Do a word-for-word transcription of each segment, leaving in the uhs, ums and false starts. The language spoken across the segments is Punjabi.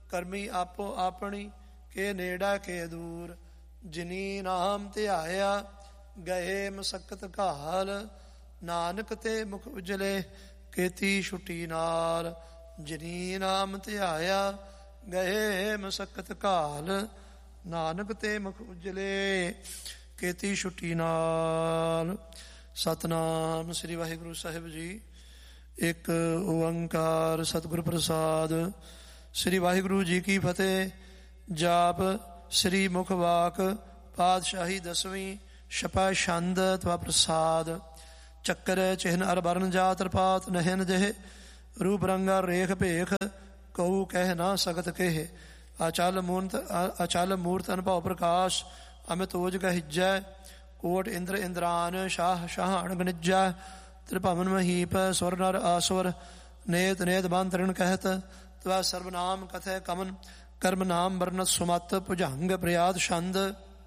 ਕਰਮੀ ਆਪੋ ਆਪਣੀ, ਕੇ ਨੇੜਾ ਕੇ ਦੂਰ। ਜਿਨੀ ਨਾਮ ਧਿਆਇਆ ਗਏ ਮਸਕਤ ਘਾਲ, ਨਾਨਕ ਤੇ ਮੁਖ ਉਜਲੇ ਕੀਤੀ ਛੁੱਟੀ ਨਾਲ। ਜਿਨੀ ਨਾਮ ਧਿਆਇਆ ਗਏ ਮਸਕਤ ਘਾਲ, ਨਾਨਕ ਤੇ ਮੁਖ ਉਜਲੇ ਕੀਤੀ ਛੁੱਟੀ ਨਾਲ। ਸਤਨਾਮ ਸ੍ਰੀ ਵਾਹਿਗੁਰੂ ਸਾਹਿਬ ਜੀ। ਇੱਕ ਓੰਕਾਰ ਸਤਿਗੁਰ ਪ੍ਰਸਾਦ। ਸ੍ਰੀ ਵਾਹਿਗੁਰੂ ਜੀ ਕੀ ਫਤਿਹ। ਜਾਪ ਸ੍ਰੀ ਮੁਖ ਵਾਕ ਪਾਤਸ਼ਾਹੀ ਦਸਵੀਂ ਛਪਾ ਛੰਦ ਤਵਾ ਪ੍ਰਸਾਦ। ਚੱਕਰ ਚਿਹਨ ਅਰ ਬਰਨ ਜਾਤ ਰਪਾਤ ਨਹਿਨ ਜਹ, ਰੂਪ ਰੰਗਾ ਰੇਖ ਭੇਖ ਕਹੂ ਕਹਿ ਨਾ ਸਕਤ ਕਹਿ। ਅਚਲ ਮੂਰਤ ਅਚਲ ਮੂਰਤ ਅਨਭਉ ਪ੍ਰਕਾਸ਼, ਅਮਿਤ ਓਜ ਗਹਿਜੈ ਕੋਟ ਇੰਦਰ ਇੰਦਰਾਨ। ਸ਼ਾਹ ਸ਼ਾਹਣ ਗਨਿਜੈ ਤ੍ਰਿਭਵਨ ਮਹੀਪ, ਸੁਰ ਨਰ ਆਸੁਰ ਨੇਤ ਨੇਤ ਬੰਦ ਤ੍ਰਿਣ ਕਹਿਤ। ਤਵੈ ਸਰਬਨਾਮ ਕਥੈ ਕਮਨ, ਕਰਮ ਨਾਮ ਵਰਨਤ ਸੁਮਤ ਭੁਜੰਗ ਪ੍ਰਿਆਦ ਛੰਦ।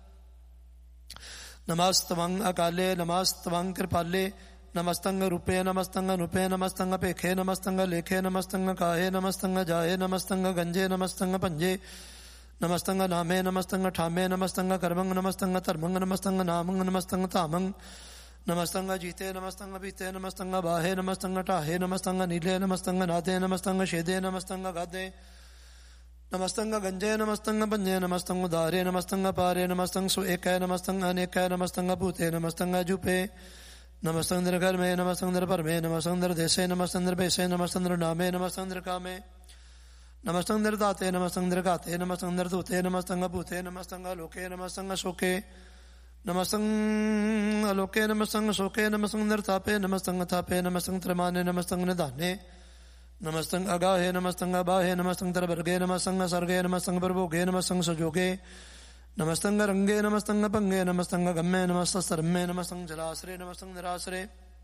ਨਮਸਤਵੰ ਅਕਾਲੇ ਨਮਸਤਵੰ ਕਿਰਪਾਲੇ, ਨਮਸਤੰਗ ਰੂਪੇ ਨਮਸਤੰਗ ਅਨੂਪੇ, ਨਮਸਤੰਗ ਭੇਖੇ ਨਮਸਤੰਗ ਲੇਖੇ, ਨਮਸਤੰਗ ਕਾਹੇ ਨਮਸਤੰਗ ਜਾਏ, ਨਮਸਤੰਗ ਗੰਜੇ ਨਮਸਤੰਗ ਭੰਜੇ, ਨਮਸਤੰਗ ਨਾਮੇ ਨਮਸਤੰਗ ਠਾਮੇ, ਨਮਸਤੰਗ ਕਰਮੰਗ ਨਮਸਤੰਗ ਧਰਮੰਗ, ਨਮਸਤੰਗ ਨਾਮੰਗ ਨਮਸਤੰਗ ਧਾਮੰਗ, ਨਮਸਤੰਗ ਜੀਤੇ ਨਮਸਤੰਗ ਬੀਤੇ, ਨਮਸਤੰਗ ਬਾਹੇ ਨਮਸਤੰਗ ਢਾਹੇ, ਨਮਸਤੰਗ ਨੀਲੇ ਨਮਸਤੰਗ ਨਾਦੇ, ਨਮਸਤੰਗ ਛੇਦੇ ਨਮਸਤੰਗ ਗਾਦੇ, ਨਮਸਤੰਗ ਗੰਜੇ ਨਮਸਤੰਗ ਭੰਜੇ, ਨਮਸਤੰਗ ਉਦਾਰੇ ਨਮਸਤੰਗ ਪਾਰੇ, ਨਮਸਤੰਗ ਸੁ ਏਕੈ ਨਮਸਤੰਗ ਅਨੇਕੈ, ਨਮਸਤੰਗ ਭੂਤੇ ਨਮਸਤੰਗ ਜੂਪੇ, ਨਮਸਤੰਗ ਦਰ ਕਰਮੇ ਨਮਸਤੰਗ ਦਰ ਭਰਮੇ, ਨਮਸਤੰਗ ਦਰ ਦੇਸੇ ਨਮਸਤੰਗ ਦਰ ਭੇਸੇ, ਨਮਸਤੰਗ ਦਰ ਨਾਮੇ ਨਮਸਤੰਗ ਦਰ ਕਾਮੇ, ਨਮਸਤੰਗ ਦਰ ਦਾਤੇ ਨਮਸਤੰਗ ਦਰ ਘਾਤੇ, ਨਮਸਤੰਗ ਦਰ ਧੂਤੇ ਨਮਸਤੰਗ ਭੂਤੇ, ਨਮਸਤੰਗ ਲੋਕੇ ਨਮਸਤੰਗ ਸੋਕੇ, ਨਮਸਤੰਗ ਅਲੋਕੇ ਨਮਸਤੰਗ ਸੋਕੇ, ਨਮਸਤੰਗ ਦਰ ਤਾਪੇ ਨਮਸਤੰਗ ਥਾਪੇ, ਨਮਸਤੰਗ ਤਰਮਾਨੇ ਨਮਸਤੰਗ ਨਿਧਾਨੇ, ਨਮਸਤੰਗ ਅਗਾਹੇ ਨਮਸਤੰਗ ਅਬਾਹੇ, ਨਮਸਤੰਗ ਤਰ ਵਰਗੇ ਨਮਸਤੰਗ ਸਰਗੇ, ਨਮਸਤੰਗ ਪ੍ਰਭੋਗੇ ਨਮਸਤੰਗ ਸਜੋਗੇ, ਨਮਸਤੰਗ ਰੰਗੇ ਨਮਸਤੰਗ ਭੰਗੇ, ਨਮਸਤੰਗ ਗੰਮੇ ਨਮਸਤੰ ਰੰਮੇ, ਨਮਸਤੰਗ ਜਲਾਸਰੇ ਨਮਸਤੰਗ ਨਿਰਾਸਰੇ,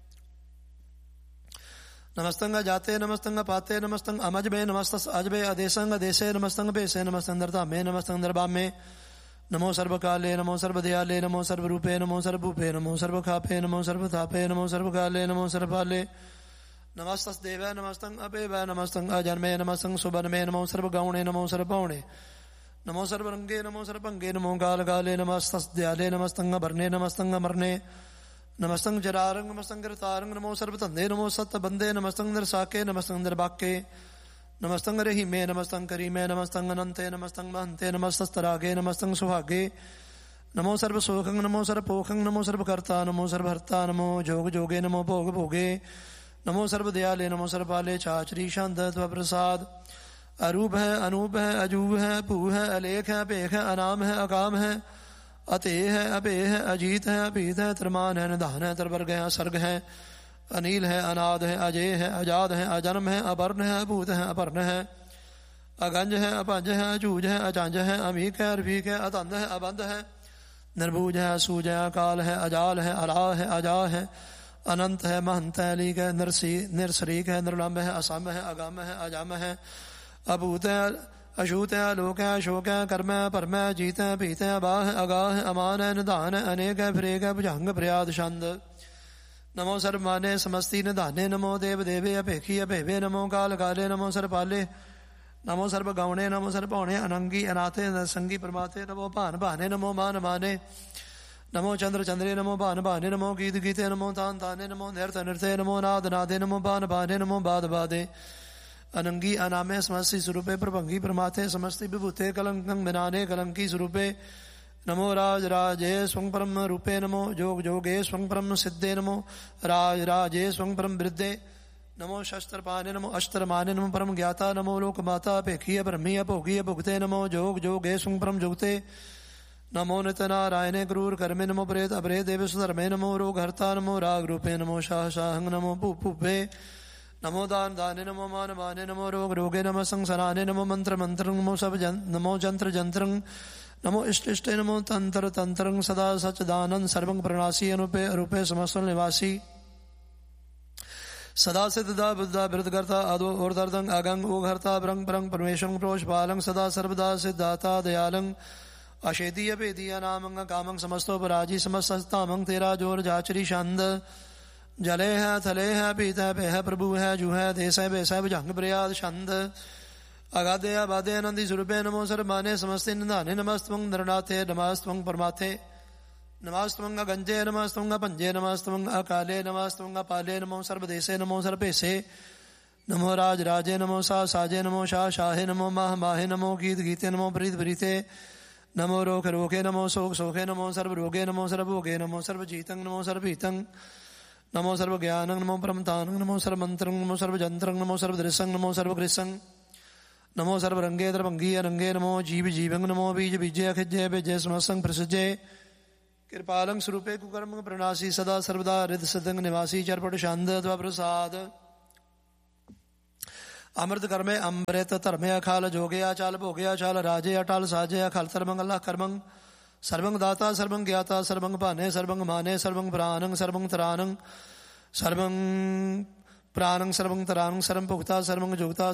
ਨਮਸਤੰਗ ਜਾਤੇ ਨਮਸਤੰਗ ਪਾਤੇ, ਨਮਸਤੰਗ ਅਮਜਬੇ ਨਮਸਤਸ ਅਜਬੇ, ਅਦੇਸੰਗ ਅਦੇਸੇ ਨਮਸਤੰਗ ਭੇਸੇ, ਨਮਸਤੰਗ ਦਰ ਧਾਮੇ ਨਮਸਤੰਗ ਦਰ ਬਾਮੇ, ਨਮੋ ਸਰਬ ਕਾਲੇ ਨਮੋ ਸਰਬ ਦਿਆਲੇ, ਨਮੋ ਸਰਬ ਰੂਪੇ ਨਮੋ ਸਰਬ ਭੂਪੇ, ਨਮੋ ਸਰਬ ਖਾਪੇ ਨਮੋ ਸਰਬ ਥਾਪੇ, ਨਮੋ ਸਰਬ ਕਾਲੇ ਨਮੋ ਸਰਬ ਪਾਲੇ, ਨਮਸਤਸ ਦੇਵੈ ਨਮਸਤੰਗ ਅਪੇਵੈ, ਨਮਸਤੰਗ ਅਜਨਮੇ ਨਮਸਤੰਗ ਸੁਬਨਮੇ, ਨਮੋ ਸਰਬ ਗਾਉਣੇ ਨਮੋ ਸਰਬ ਭਾਉਣੇ, ਨਮੋ ਸਰਬ ਰੰਗੇ ਨਮੋ ਸਰਬ ਭੰਗੇ, ਨਮੋ ਗਾਲ ਗਾਲੇ ਨਮਸਤਸ ਦਿਆਲੇ, ਨਮਸਤੰਗ ਭਰਨੇ ਨਮਸਤੰਗ ਅਮਰਨੇ, ਨਮਸਤੰਗ ਜਰਾਰੰਗ ਨਮਸਤੰਗ ਰਤਾਰੰਗ, ਨਮੋ ਸਰਬ ਧੰਦੇ ਨਮੋ ਸਤ ਬੰਦੇ, ਨਮਸਤੰਗ ਦਰ ਸਾਕੇ ਨਮਸਤੰਗ ਦਰ ਬਾਕੇ, ਨਮਸਤੰਗ ਰਹੀਮੇ ਨਮਸਤੰਗ ਕਰੀਮੇ, ਨਮਸਤੰਗ ਅਨੰਤੇ ਨਮਸਤੰਗ ਮਹੰਤੇ, ਨਮਸਤਸ ਤਰਾਗੇ ਨਮਸਤੰਗ ਸੁਹਾਗੇ, ਨਮੋ ਸਰਬ ਸੋਖੰਗ ਨਮੋ ਸਰਬ ਪੋਖੰਗ, ਨਮੋ ਸਰਬ ਕਰਤਾ ਨਮੋ ਸਰਬ ਹਰਤਾ, ਨਮੋ ਜੋਗ ਜੋਗੇ ਨਮੋ ਭੋਗ ਭੋਗੇ, ਨਮੋ ਸਰਬ ਦਿਆਲੇ ਨਮੋ ਸਰਬ ਪਾਲੇ, ਚਾਚਰੀ ਛੰਦ ਤਵ ਪ੍ਰਸਾਦ। ਅਰੂਪ ਹੈ ਅਨੂਪ ਹੈ ਅਜੂਬ ਹੈ ਭੂ ਹੈ ਅਲੇਖ ਹੈ ਭੇਖ ਹੈ ਅਨਾਮ ਹੈ ਅਕਾਮ ਹੈ, ਅਤੇ ਹੈ ਅਭੇ ਹੈ ਅਜੀਤ ਹੈ ਅਭੀਤ ਹੈ, ਤਰਮਾਨ ਹੈ ਨਿਧਾਨ ਹੈ ਤਰਵਰਗ ਹੈ ਸਰਗ ਹੈ, ਅਨੀਲ ਹੈ ਅਨਾਦ ਹੈ ਅਜੇ ਹੈ ਆਜ਼ਾਦ ਹੈ ਅਜਨਮ ਹੈ ਅਬਰਨ ਹੈ ਅਭੂਤ ਹੈ ਅਭਰਨ ਹੈ, ਅਗੰਜ ਹੈ ਅਭੰਜ ਹੈ ਅਝੂਜ ਹੈ ਅਚੰਜ ਹੈ, ਅਮੀਕ ਹੈ ਰਫੀਕ ਹੈ ਅਤੰਦ ਹੈ ਅਬੰਧ ਹੈ, ਨਿਰਭੂਜ ਹੈ ਅਸੂਜ ਹੈ ਅਕਾਲ ਹੈ ਅਜਾਲ ਹੈ ਅਰਾ ਹੈ ਅਜਾ ਹੈ, ਅਨੰਤ ਹੈ ਮਹੰਤ ਹੈ ਲੀਕ ਹੈ ਨਿਰਸੀ ਨਿਰਸਰੀਕ ਹੈ ਨਿਰਲੰਬ ਹੈ ਅਸਮ ਹੈ ਅਗਮ ਹੈ ਅਜਮ ਹੈ, ਅਭੂਤ ਹੈ ਅਛੂਤ ਹੈ ਅਲੋਕ ਹੈ ਅਸ਼ੋਕ ਹੈ ਕਰਮ ਹੈ ਭਰਮ ਹੈ ਜੀਤ ਹੈ ਭੀਤ ਹੈ ਅਬਾਹ ਹੈ ਅਗਾਹ ਹੈ ਅਮਾਨ ਹੈ ਨਿਧਾਨ ਹੈ ਅਨੇਕ ਹੈ ਫਿਰੇਕ ਹੈ ਭੁਜੰਗ ਪ੍ਰਿਆਦ ਛੰਦ। ਨਮੋ ਸਰਬ ਮਾਨੇ ਸਮਸਤੀ ਨਿਧਾਨੇ, ਨਮੋ ਦੇਵ ਦੇਵੇ ਅਭੇਖੀ ਅਭੇਵੇ, ਨਮੋ ਕਾਲ ਕਾਲੇ, ਨਮੋ ਸਰ ਪਾਲੇ, ਨਮੋ ਸਰਬ ਗਾਉਣੇ, ਨਮੋ ਸਰ ਭਾਉਣੇ, ਅਨੰਗੀ ਅਨਾਥੇ ਸੰਗੀ ਪ੍ਰਮਾਤੇ, ਨਮੋ ਭਾਨ ਭਾਨੇ, ਨਮੋ ਮਾਨ ਮਾਨੇ, ਨਮੋ ਚੰਦਰ ਚੰਦਰੇ, ਨਮੋ ਭਾਨ ਭਾਨੇ, ਨਮੋ ਗੀਤ ਗੀਤੇ, ਨਮੋ ਤਾਨ ਤਾਨੇ, ਨਮੋ ਨਿਰਤ ਨਿਰਤੇ, ਨਮੋ ਨਾਦ ਨਾਦੇ, ਨਮੋ ਬਾਨ ਬਾਨੇ, ਨਮੋ ਬਾਦ ਬਾਦੇ, ਅਨੰਗੀ ਅਨਾਮੇ ਸਮਸਤੀ ਸਰੂਪੇ, ਪ੍ਰਭੰਗੀ ਪ੍ਰਮਾਥੇ ਸਮਸਤੀ ਵਿਭੂਤੇ, ਕਲੰਕੰ ਬਿਨਾਨੇ ਕਲੰਕੀ ਸਰੂਪੇ, ਨਮੋ ਰਾਜ ਰਾਜੇ swang ਪਰਮ ਰੂਪੇ, ਨਮੋ ਜੋਗ ਜੋਗੇ swang ਪਰਮ ਸਿੱਧੇ, ਨਮੋ ਰਾਜ ਰਾਜੇ swang ਪਰਮ ਬ੍ਰਿਧੇ, ਨਮੋ ਸ਼ਸਤਰ ਪਾਨੇ, ਨਮੋ ਅਸ਼ਤਰ ਮਾਨੇ, ਨਮੋ ਪਰਮ ਗਿਆਤਾ, ਨਮੋ ਲੋਕ ਮਾਤਾ ਭੇਖੀ ਬ੍ਰਹਮੀ ਭੋਗੀ ਭੁਗਤੇ, ਨਮੋ ਜੋਗ ਜੋਗੇ swang ਪਰਮ ਜੁਗਤੇ, ਨਮੋ ਨਿਤ ਨਾਰਾਇਣੇ ਕਰੂਰ ਕਰਮੇ, ਨਮੋ ਪ੍ਰੇਤ ਅਪਰੇ ਦੇਵ ਸੁਧਰਮੇ, ਨਮੋ ਰੋਗ ਹਰਤਾ, ਨਮੋ ਰਾਗ ਰੂਪੇ, ਨਮੋ ਸ਼ਾਹ ਸ਼ਾਹੰਗ, ਨਮੋ ਭੂ ਭੂਪੇ, ਨਮੋ ਦਾਨ ਦਾਨੇ, ਨਮੋ ਮਾਨ ਮਾਨੇ, ਨਮੋ ਰੋਗ ਰੋਗੇ, ਨਮੋ ਸੰਸਰਾਨੇ, ਨਮੋ ਮੰਤਰ ਮੰਤਰੰ, ਨਮੋ ਸਭ ਜਨ ਨਮੋ ਜੰਤਰ ਜੰਤਰੰ, ਨਮੋ ਇਸ਼ਟ ਇਸ਼ਟੇ, ਨਮੋ ਤੰਤਰ ਤੰਤਰੰ, ਸਦਾ ਸਚਦਾਨੰਦ ਸਰਵੰ ਪ੍ਰਣਾਸੀ, ਅਨੂਪੇ ਅਰੂਪੇ ਸਮਸਤ ਨਿਵਾਸੀ, सदा सिद्धदा बुद्धा बिरदकर्ता आदो और दर्दंग आगंग ओघर्ता ब्रंग ब्रंग परमेश्वरं प्रोषपालं सदा सर्वदा सिद्धाता दयालं अशेदीय भेदीय नामंग कामंग समस्तो पराजी समस्तमंग तेरा जोर जाचरी छंद जले है थले है पीत है पे है प्रभु है जू है देश है बेस है भुजंग प्रयाद छंद अगाधे आबाधे आनंदी स्वरूपे नमो सर्वमाने समस्ते निधाने नमस्तवं नरनाथे नमस्तवं परमाथे नमस्तवं अगंजे नमस्तवं अपंजे नमस्तवं अकाले नमस्तवं अपाले नमो सर्वदेशे नमो सर्वेशे नमो राज राजे नमो सा साजे नमो शाह शाहे नमो माह माहे नमो गीत गीते नमो प्रीत प्रीते नमो रोख रोखे नमो शोक शोखे नमो सर्व रोगे नमो सर्वभोगे नमो सर्वजीतं नमो सर्वहितं नमो सर्वज्ञानं नमो परमतानं नमो सर्वमन्त्रं नमो सर्वजन्त्रं नमो सर्वदृशं नमो सर्वगृशं नमो सर्वरंगे द्रभंगी अरंगे नमो जीव जीवं नमो बीज बीजे अखिज्य बेजय समसंग प्रसजय कृपालं स्वरूपे कुकर्म प्रणासी सदा सर्वदा हृदय सदंग निवासी चरपट शांत अथवा प्रसाद अमृत कर्मे अमृत धर्मे अखाल जोगे अचाल भोगे अचाल राजे अटाल साजे अखाल सर्वंग अल्लाह कर्मंग सर्वंग दाता सर्वंग ज्ञाता सर्वंग भाने सर्वंग माने सर्वंग प्राणं सर्वंग तरानं सर्वंग प्राणं सर्वं तरानं सर्वं भुक्ता सर्वं जोगता